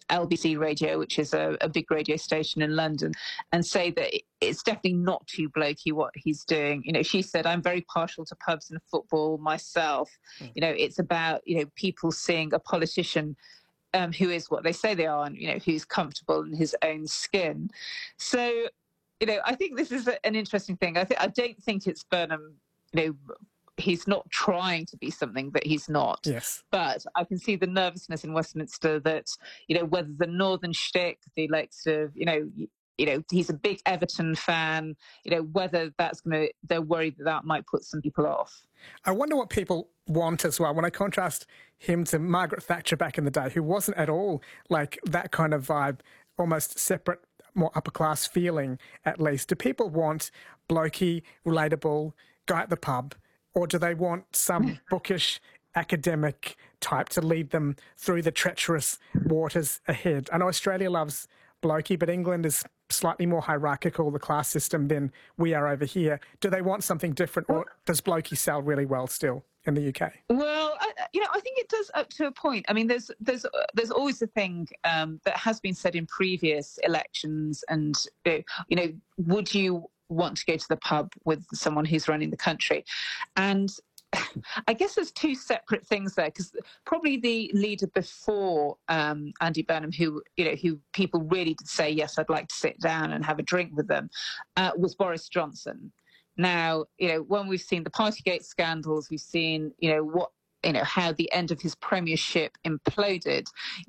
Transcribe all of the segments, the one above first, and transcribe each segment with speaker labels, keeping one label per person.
Speaker 1: LBC Radio, which is a big radio station in London, and say that it's definitely not too blokey what he's doing. She said, I'm very partial to pubs and football myself. It's about, people seeing a politician who is what they say they are, and, who's comfortable in his own skin. So, I think this is an interesting thing. I don't think it's Burnham, he's not trying to be something that he's not.
Speaker 2: Yes.
Speaker 1: But I can see the nervousness in Westminster that, whether the Northern shtick, the likes of, he's a big Everton fan, whether they're worried that might put some people off.
Speaker 2: I wonder what people want as well. When I contrast him to Margaret Thatcher back in the day, who wasn't at all like that kind of vibe, almost separate, more upper class feeling, at least. Do people want blokey, relatable, guy at the pub, or do they want some bookish academic type to lead them through the treacherous waters ahead? I know Australia loves blokey, but England is slightly more hierarchical, the class system, than we are over here. Do they want something different, or does blokey sell really well still in the UK?
Speaker 1: Well, I think it does up to a point. I mean, there's always a thing that has been said in previous elections, and would you want to go to the pub with someone who's running the country? And I guess there's two separate things there, because probably the leader before Andy Burnham, who people really did say, yes, I'd like to sit down and have a drink with them, was Boris Johnson. Now, when we've seen the Partygate scandals, we've seen, how the end of his premiership imploded.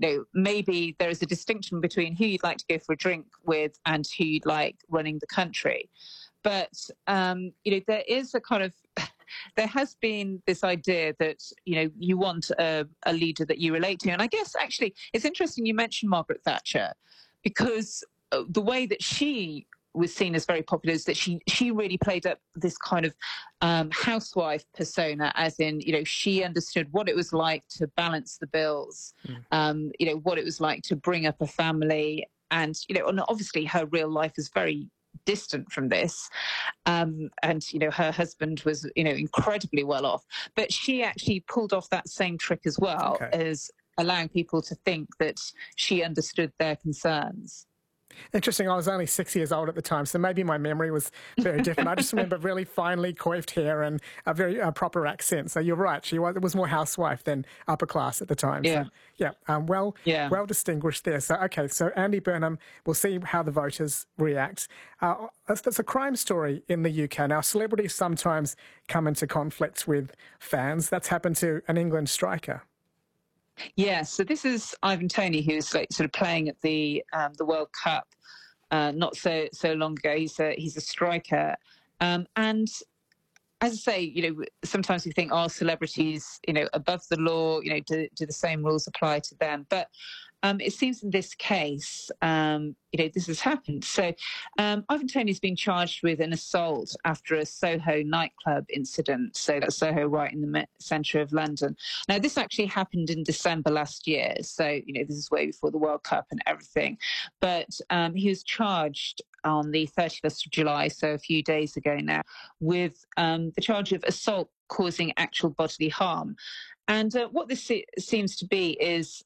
Speaker 1: Maybe there is a distinction between who you'd like to go for a drink with and who you'd like running the country. But, there is a kind of... There has been this idea that, you want a leader that you relate to. And I guess, actually, it's interesting you mentioned Margaret Thatcher, because the way that she was seen as very popular is that she really played up this kind of housewife persona, as in, she understood what it was like to balance the bills, what it was like to bring up a family. And, and obviously her real life is very distant from this, and her husband was incredibly well off, but she actually pulled off that same trick as well, as allowing people to think that she understood their concerns.
Speaker 2: Interesting. I was only 6 years old at the time, so maybe my memory was very different. I just remember really finely coiffed hair and a very proper accent. So you're right. She was more housewife than upper class at the time.
Speaker 1: Yeah.
Speaker 2: So, well distinguished there. So, so Andy Burnham, we'll see how the voters react. That's a crime story in the UK. Now, celebrities sometimes come into conflicts with fans. That's happened to an England striker.
Speaker 1: Yeah, so this is Ivan Toney, who's sort of playing at the World Cup not so long ago. He's a striker, and as I say, sometimes we think, celebrities, above the law, do the same rules apply to them? But it seems in this case, this has happened. So Ivan Toney's been charged with an assault after a Soho nightclub incident. So that's Soho, right in the centre of London. Now, this actually happened in December last year. So, this is way before the World Cup and everything. But he was charged on the 31st of July, so a few days ago now, with the charge of assault causing actual bodily harm. And what this seems to be is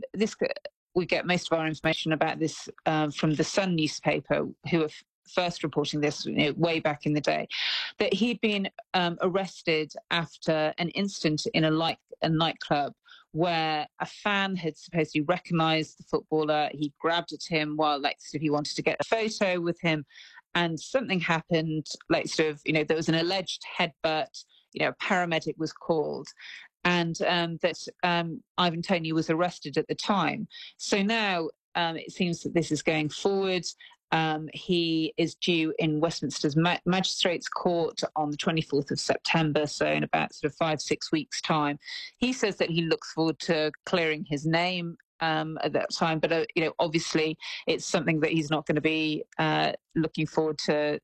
Speaker 1: we get most of our information about this from the Sun newspaper, who are first reporting this way back in the day, that he'd been arrested after an incident in a nightclub where a fan had supposedly recognised the footballer. He grabbed at him while he wanted to get a photo with him, and something happened. There was an alleged headbutt. A paramedic was called, and that Ivan Toney was arrested at the time. So now it seems that this is going forward. He is due in Westminster's Magistrates Court on the 24th of September, so in about 5-6 weeks' time. He says that he looks forward to clearing his name at that time, but obviously it's something that he's not going to be looking forward to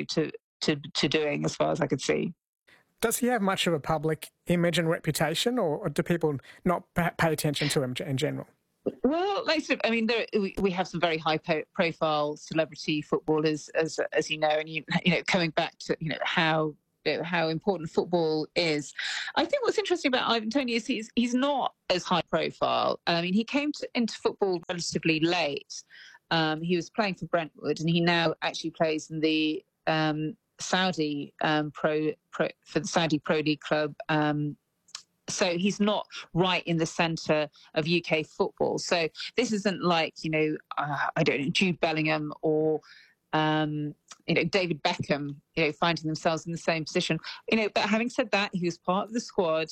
Speaker 1: doing, as far as I could see.
Speaker 2: Does he have much of a public image and reputation, or do people not pay attention to him in general?
Speaker 1: Well, we have some very high-profile celebrity footballers, as you know, and coming back to how how important football is. I think what's interesting about Ivan Toney is he's not as high profile. I mean, he came into football relatively late. He was playing for Brentwood, and he now actually plays in the Saudi for the Saudi Pro League club. So he's not right in the centre of UK football. So this isn't like, I don't know, Jude Bellingham or, David Beckham, finding themselves in the same position. But having said that, he was part of the squad.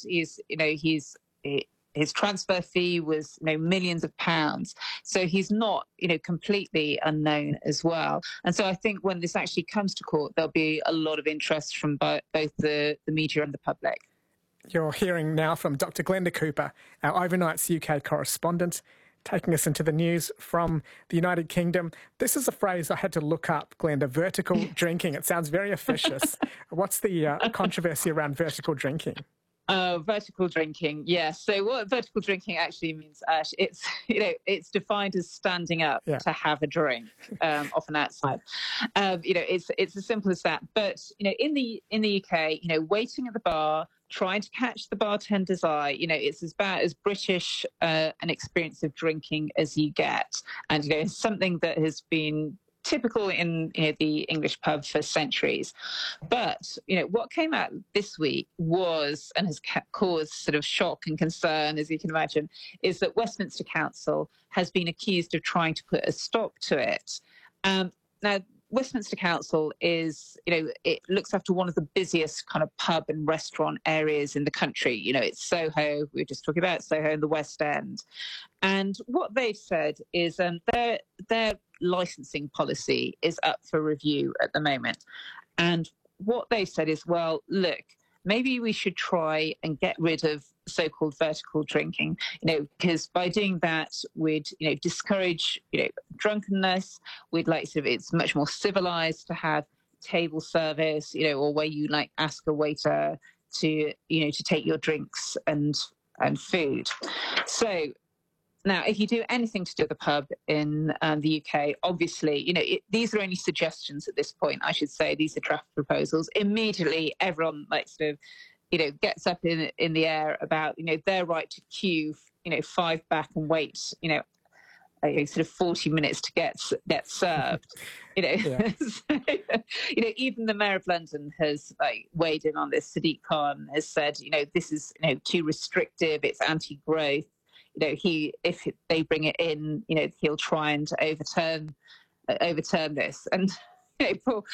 Speaker 1: His transfer fee was, millions of pounds. So he's not, completely unknown as well. And so I think when this actually comes to court, there'll be a lot of interest from both the media and the public.
Speaker 2: You're hearing now from Dr. Glenda Cooper, our Overnights UK correspondent, taking us into the news from the United Kingdom. This is a phrase I had to look up, Glenda, vertical drinking. It sounds very officious. What's the controversy around vertical drinking?
Speaker 1: Vertical drinking, yes. So what vertical drinking actually means, Ash, it's defined as standing up to have a drink, often outside. It's as simple as that. But in the UK, waiting at the bar, trying to catch the bartender's eye, it's about as British an experience of drinking as you get, and it's something that has been typical in the English pub for centuries. But what came out this week was, and has caused sort of shock and concern, as you can imagine, is that Westminster Council has been accused of trying to put a stop to it. Now, Westminster Council is, it looks after one of the busiest kind of pub and restaurant areas in the country. It's Soho. We were just talking about Soho in the West End. And what they've said is their licensing policy is up for review at the moment. And what they said is, well, look, maybe we should try and get rid of so-called vertical drinking, because by doing that, we'd, discourage, drunkenness. We'd like it's much more civilized to have table service, or where you ask a waiter to, to take your drinks and food. So now, if you do anything to do with the pub in the UK, obviously, these are only suggestions at this point, I should say. These are draft proposals. Immediately, everyone gets up in the air about, their right to queue, 5 back and wait, sort of 40 minutes to get served.
Speaker 2: Yeah.
Speaker 1: So, even the Mayor of London has weighed in on this. Sadiq Khan has said, this is too restrictive. It's anti-growth. If they bring it in, he'll try and overturn this. And Paul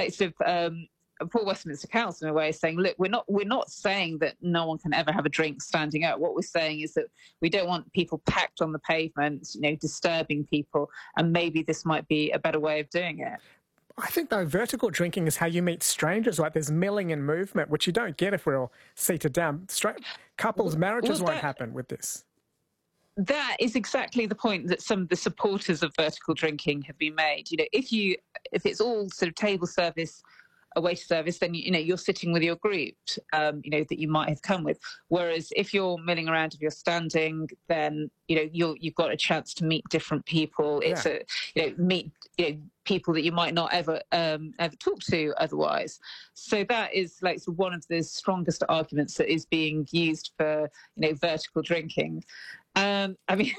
Speaker 1: Westminster Council, in a way, is saying, look, we're not saying that no one can ever have a drink standing up. What we're saying is that we don't want people packed on the pavement, disturbing people, and maybe this might be a better way of doing it.
Speaker 2: I think, though, vertical drinking is how you meet strangers. There's milling and movement, which you don't get if we're all seated down. Couples' marriages won't happen with this.
Speaker 1: That is exactly the point that some of the supporters of vertical drinking have been made. If it's all sort of table service, a waiter service, then you're sitting with your group, that you might have come with. Whereas if you're milling around, if you're standing, then you've got a chance to meet different people. It's meet people that you might not ever talk to otherwise. So that is one of the strongest arguments that is being used for vertical drinking. I mean,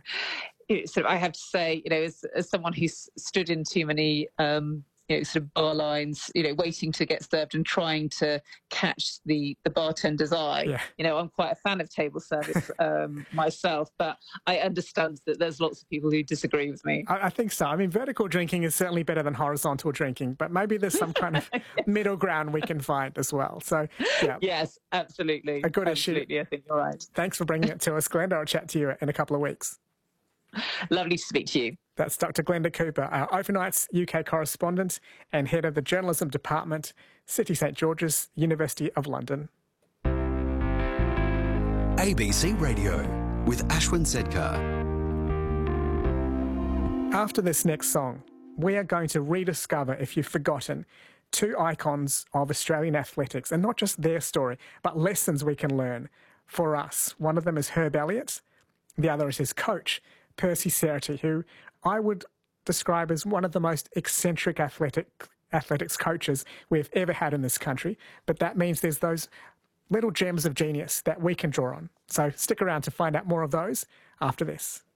Speaker 1: I have to say, as someone who's stood in too many, sort of bar lines, waiting to get served and trying to catch the bartender's eye. Yeah. I'm quite a fan of table service myself, but I understand that there's lots of people who disagree with me.
Speaker 2: I think so. I mean, vertical drinking is certainly better than horizontal drinking, but maybe there's some kind of middle ground we can find as well. So, yeah.
Speaker 1: Yes, absolutely.
Speaker 2: A good issue.
Speaker 1: Absolutely, I think you're right.
Speaker 2: Thanks for bringing it to us, Glenda. I'll chat to you in a couple of weeks.
Speaker 1: Lovely to speak to you.
Speaker 2: That's Dr. Glenda Cooper, our Overnights UK correspondent and head of the Journalism Department, City St George's, University of London.
Speaker 3: ABC Radio with Ashwin Sedkar.
Speaker 2: After this next song, we are going to rediscover, if you've forgotten, 2 icons of Australian athletics, and not just their story, but lessons we can learn for us. One of them is Herb Elliott. The other is his coach, Percy Cerutty, who I would describe as one of the most eccentric athletic athletics coaches we've ever had in this country, but that means there's those little gems of genius that we can draw on. So stick around to find out more of those after this.